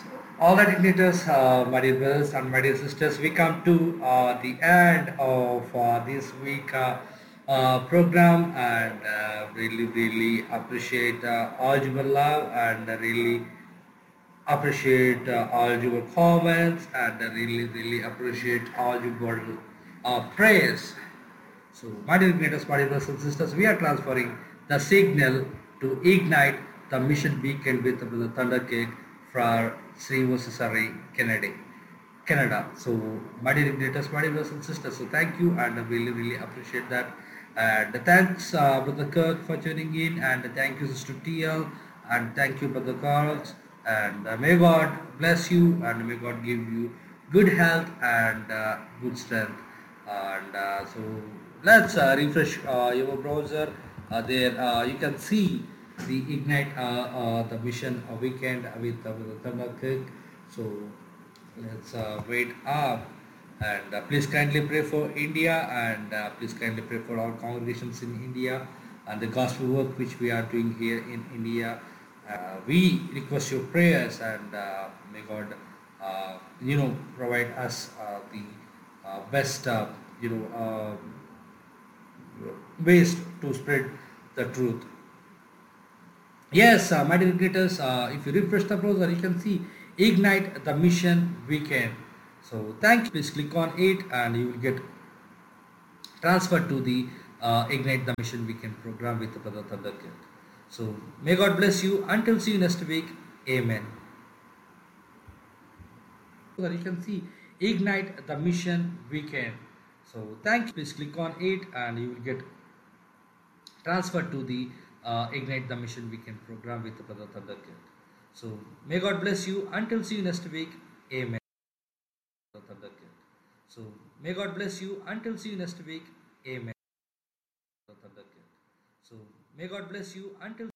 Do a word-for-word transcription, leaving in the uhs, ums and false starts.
All right, igniters, uh, my dear brothers and my dear sisters, we come to uh, the end of uh, this week uh, uh, program, and uh, really, really appreciate uh, all your love, and uh, really appreciate uh, all your comments, and uh, really, really appreciate all your uh, prayers. So, my dear igniters, my dear brothers and sisters, we are transferring the signal to ignite the mission weekend with the Thunder Cake for Srivasasari, Canada. Canada. So, my dear igniters, my dear brothers and sisters, so thank you, and I really, really appreciate that. And thanks, uh, Brother Kirk, for tuning in, and thank you, Sister T L, and thank you, Brother Carls, and uh, may God bless you, and may God give you good health and uh, good strength. And uh, so let's uh, refresh uh, your browser. Uh, there uh, you can see the Ignite uh, uh, the mission uh, weekend with, uh, with the Thunder Kick. So let's uh, wait up, and uh, please kindly pray for India, and uh, please kindly pray for our congregations in India and the gospel work which we are doing here in India. Uh, we request your prayers, and uh, may God, uh, you know, provide us uh, the uh, best, uh, you know, uh, ways to spread the truth. Yes, uh, my dear creators, uh, if you refresh the browser, you can see Ignite the Mission Weekend. So thank you. Please click on it, and you will get transferred to the uh, Ignite the Mission Weekend program with Brother Thunderkind. So may God bless you. Until see you next week. Amen. So you can see Ignite the Mission Weekend. So thank you. Please click on it, and you will get transferred to the uh, Ignite the Mission Weekend program with Brother Thunderkind. So may God bless you. Until see you next week. Amen. Thunderkind. So may God bless you. Until see you next week. Amen. Thunderkind. So may God bless you. Until